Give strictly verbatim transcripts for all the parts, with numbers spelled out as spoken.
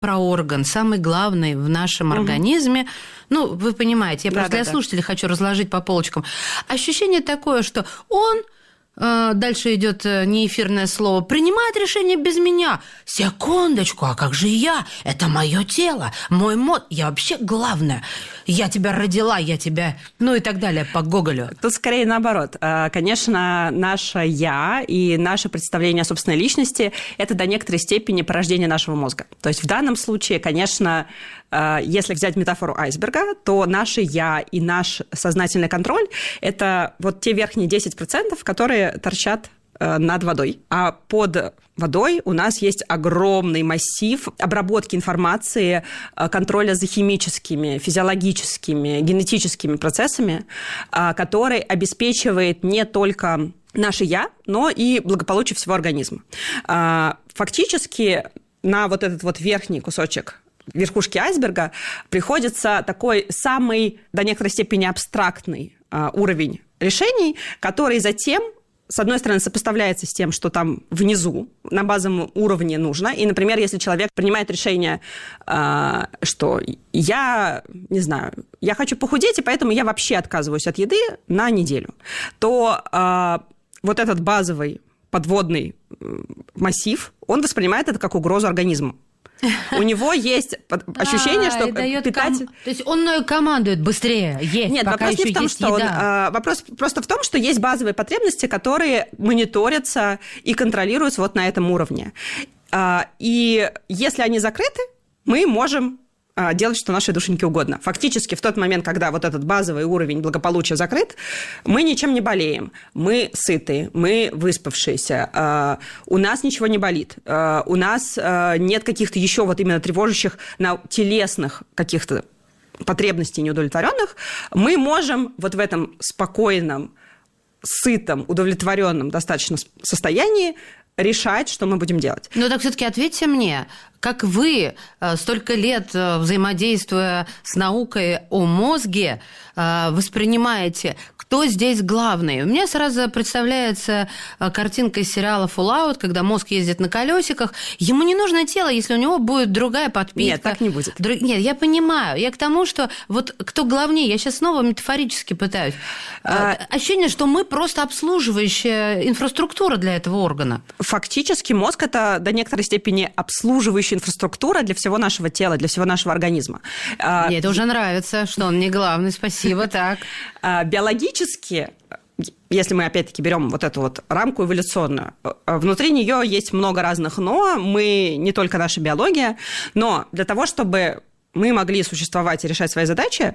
проорган, самый главный в нашем угу. организме. Ну, вы понимаете, я да, просто да, для да. слушателей хочу разложить по полочкам. Ощущение такое, что он... Дальше идет неэфирное слово. Принимает решение без меня. Секундочку, а как же я? Это мое тело, мой мозг. Я вообще главное. Я тебя родила, я тебя... Ну и так далее по Гоголю. Тут скорее наоборот. Конечно, наше «я» и наше представление о собственной личности – это до некоторой степени порождение нашего мозга. То есть в данном случае, конечно, если взять метафору айсберга, то наше «я» и наш сознательный контроль – это вот те верхние десять процентов, которые торчат над водой. А под водой у нас есть огромный массив обработки информации, контроля за химическими, физиологическими, генетическими процессами, который обеспечивает не только наше «я», но и благополучие всего организма. Фактически на вот этот вот верхний кусочек верхушки айсберга приходится такой самый, до некоторой степени, абстрактный уровень решений, который затем, с одной стороны, сопоставляется с тем, что там внизу, на базовом уровне нужно. И, например, если человек принимает решение, что я, не знаю, я хочу похудеть, и поэтому я вообще отказываюсь от еды на неделю, то вот этот базовый подводный массив, он воспринимает это как угрозу организму. У него есть ощущение, а, что питать... Ком... То есть он командует быстрее, есть, Нет, пока вопрос не в том, что он... еда. Вопрос просто в том, что есть базовые потребности, которые мониторятся и контролируются вот на этом уровне. И если они закрыты, мы можем делать, что нашей душеньке угодно. Фактически в тот момент, когда вот этот базовый уровень благополучия закрыт, мы ничем не болеем, мы сыты, мы выспавшиеся, у нас ничего не болит, у нас нет каких-то еще вот именно тревожащих на телесных каких-то потребностей неудовлетворенных, мы можем вот в этом спокойном, сытом, удовлетворенном достаточно состоянии решать, что мы будем делать. Ну так все-таки ответьте мне, как вы, столько лет взаимодействуя с наукой о мозге, воспринимаете, кто здесь главный? У меня сразу представляется картинка из сериала Fallout, когда мозг ездит на колесиках. Ему не нужно тело, если у него будет другая подпитка. Нет, так не будет. Друг... Нет, я понимаю. Я к тому, что вот кто главнее, я сейчас снова метафорически пытаюсь. А... Ощущение, что мы просто обслуживающая инфраструктура для этого органа. Фактически мозг – это до некоторой степени обслуживающая инфраструктура для всего нашего тела, для всего нашего организма. Мне это уже нравится, что он не главный. Спасибо, так. Биологически, если мы опять-таки берем вот эту вот рамку эволюционную, внутри нее есть много разных «но», мы не только наша биология, но для того, чтобы мы могли существовать и решать свои задачи,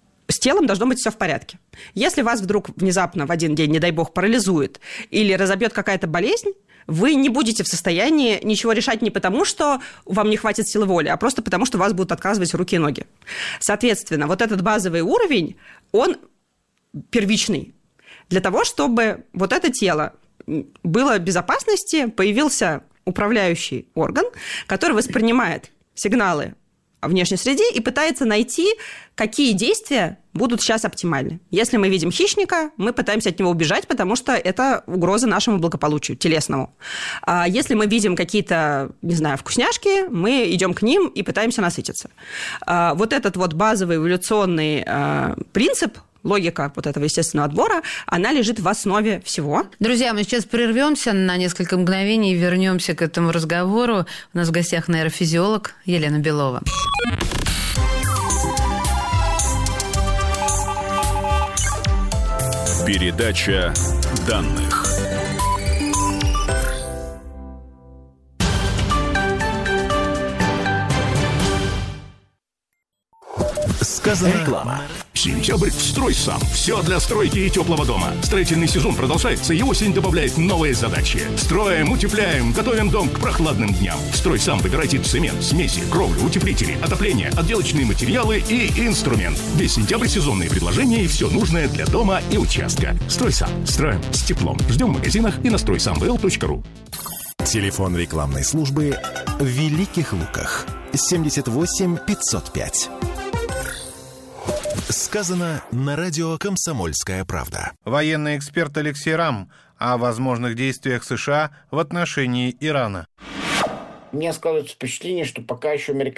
с телом должно быть все в порядке. Если вас вдруг внезапно в один день, не дай бог, парализует или разобьет какая-то болезнь, вы не будете в состоянии ничего решать не потому, что вам не хватит силы воли, а просто потому, что у вас будут отказывать руки и ноги. Соответственно, вот этот базовый уровень, он первичный. Для того, чтобы вот это тело было в безопасности, появился управляющий орган, который воспринимает сигналы о внешней среде и пытается найти, какие действия будут сейчас оптимальны. Если мы видим хищника, мы пытаемся от него убежать, потому что это угроза нашему благополучию телесному. А если мы видим какие-то, не знаю, вкусняшки, мы идем к ним и пытаемся насытиться. А вот этот вот базовый эволюционный а, принцип, логика вот этого естественного отбора, она лежит в основе всего. Друзья, мы сейчас прервемся на несколько мгновений и вернемся к этому разговору. У нас в гостях нейрофизиолог Елена Белова. Передача данных. Сказано. Реклама. Сентябрь в «Стройсам». Все для стройки и теплого дома. Строительный сезон продолжается, и осень добавляет новые задачи. Строим, утепляем, готовим дом к прохладным дням. «Стройсам» выбирайте цемент, смеси, кровлю, утеплители, отопление, отделочные материалы и инструмент. Весь сентябрь сезонные предложения и все нужное для дома и участка. «Стройсам». Строим с теплом. Ждем в магазинах и на строй сам вэ эл точка ру. Телефон рекламной службы в Великих Луках. семьдесят восемь пятьсот пять. Сказано на радио «Комсомольская правда». Военный эксперт Алексей Рам о возможных действиях США в отношении Ирана. У меня складывается впечатление, что пока еще американцы